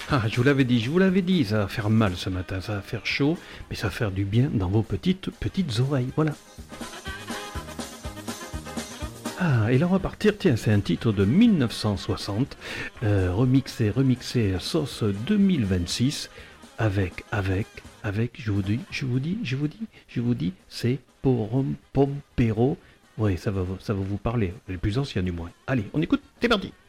Ah, je vous l'avais dit, ça va faire mal ce matin, ça va faire chaud, mais ça va faire du bien dans vos petites oreilles, voilà. Ah, et là on va partir, tiens, c'est un titre de 1960, remixé sauce 2026, avec, je vous dis, c'est Pompero. Oui, ça va vous parler, les plus anciens du moins. Allez, on écoute, c'est parti.